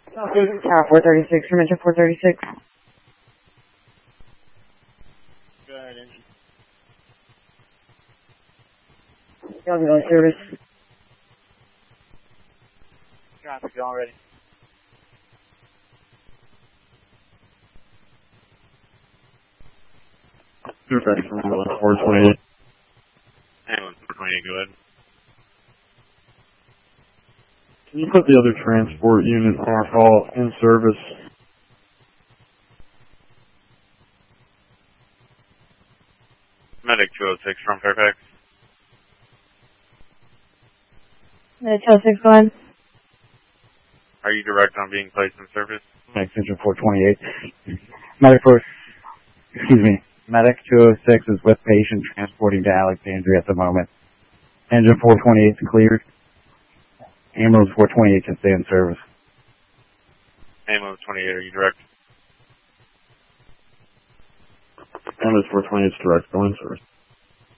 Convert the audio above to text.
Tower 436, Dimension 436. Go ahead, engine. Galvin service. Traffic already. Fairfax, ambulance 428. Ambulance 428, go ahead. Can you put the other transport unit on call in service? Medic 206 from Fairfax. Medic 206, go ahead. Are you direct on being placed in service? Extension 428. Medic 206 is with patient transporting to Alexandria at the moment. Engine 428 is cleared. Ambulance 428 can stay in service. Ambulance 28, are you direct? Ambulance 428 is direct, go in service.